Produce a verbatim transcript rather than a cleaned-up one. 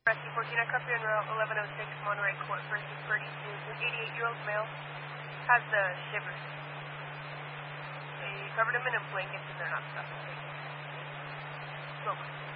Rescue fourteen, I copy on Route eleven oh six, Monterey Court, versus thirty-two. An eighty-eight-year-old male has the shivers. They covered him in a blanket and they're not stopping. Smoke.